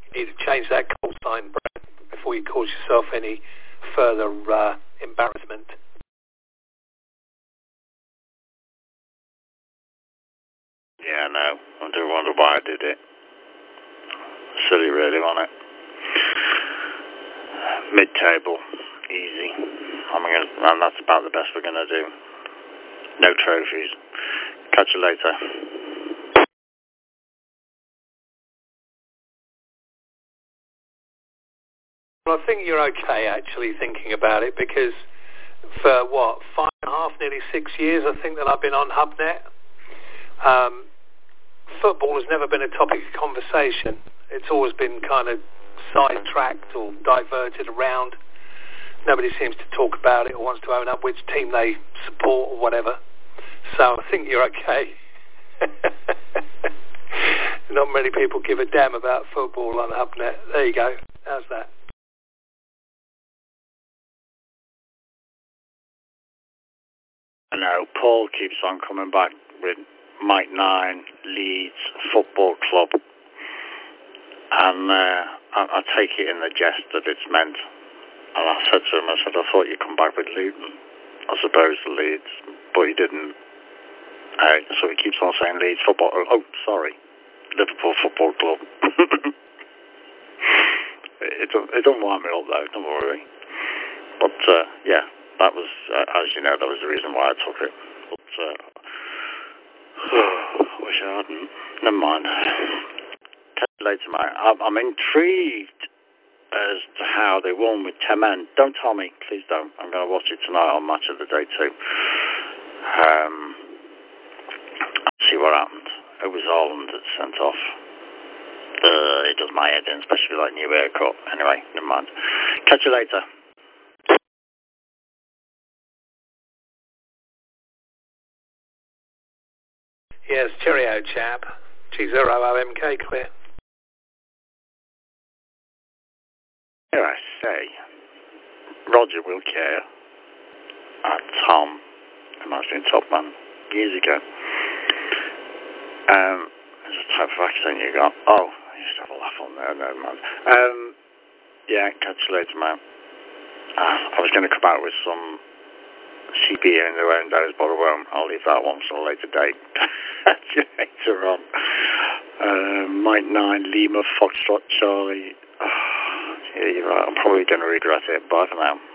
You need to change that call sign, Brad, before you cause yourself any further embarrassment. Yeah, I know. I do wonder why I did it. Silly, really, wasn't it? Mid-table, easy. And that's about the best we're going to do. No trophies. Catch you later. Well, I think you're okay, actually, thinking about it, because for, 5.5, nearly 6 years, I think that I've been on HubNet. Football has never been a topic of conversation. It's always been kind of sidetracked or diverted around. Nobody seems to talk about it or wants to own up which team they support or whatever. So I think you're okay. Not many people give a damn about football on HubNet. There you go. How's that? I know. Paul keeps on coming back with Mike 9, Leeds Football Club. And I take it in the jest that it's meant. And I said to him, I thought you'd come back with Luton, as opposed to Leeds, but he didn't. So he keeps on saying Leeds Football. Oh, sorry, Liverpool Football Club. It don't wind me up though, don't worry. But yeah, that was, as you know, that was the reason why I took it. But I wish I hadn't. Never mind. Catch you later, mate. I'm intrigued as to how they won with 10 men. Don't tell me, please don't. I'm going to watch it tonight on Match of the Day too. See what happened. It was Holland that sent off. It does my head in, especially like new haircut. Anyway, never mind. Catch you later. Yes, cheerio, chap. G0OMK, clear. Here I say, Roger Wilkere and Tom, who I was doing Top Man years ago. There's a type of accent you got. Oh, I used to have a laugh on there, never mind. Yeah, catch you later, man. I was going to come out with some CPA in the windows, but I won't. I'll leave that one for a later date. Catch you later on. Mike 9, Lima, Foxtrot, Charlie. Yeah, you're right. I'm probably going to regret it. Bye for now.